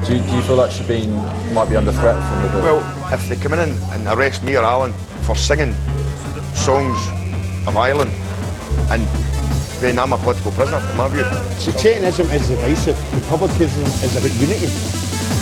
Do you feel like Shebeen might be under threat from the... Well, if they come in and arrest me or Alan for singing songs of Ireland, and then I'm a political prisoner, in my view. Sectarianism is divisive, republicanism is about unity.